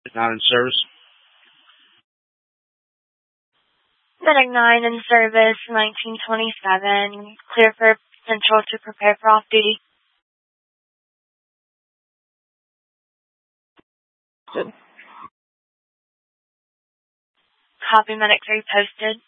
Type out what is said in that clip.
Not in service. Medic 9 in service, 1927. Clear for Central to prepare for off-duty. Good. Copy, Medic 3 posted.